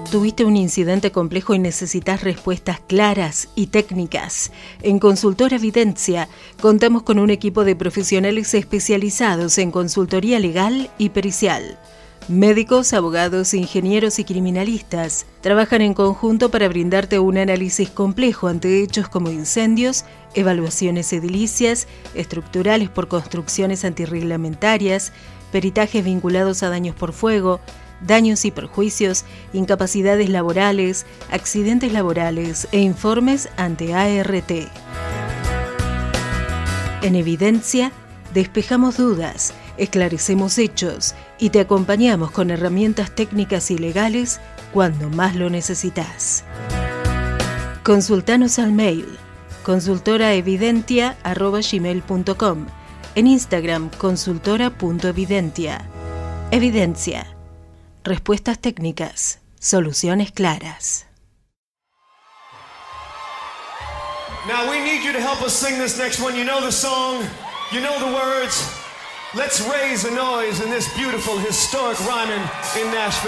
¿Tuviste un incidente complejo y necesitas respuestas claras y técnicas? En Consultora Evidencia contamos con un equipo de profesionales especializados en consultoría legal y pericial. Médicos, abogados, ingenieros y criminalistas trabajan en conjunto para brindarte un análisis complejo ante hechos como incendios, evaluaciones edilicias, estructurales por construcciones antirreglamentarias, peritajes vinculados a daños por fuego, daños y perjuicios, incapacidades laborales, accidentes laborales e informes ante ART. En Evidencia, despejamos dudas, esclarecemos hechos y te acompañamos con herramientas técnicas y legales cuando más lo necesitas. Consultanos al mail consultoraevidentia@gmail.com, en Instagram consultora.evidentia. Evidencia. Respuestas técnicas, soluciones claras. Now we need you to help us sing this next one. You know the song, you know the words. Let's raise a noise in this beautiful, historic rhyming in Nashville.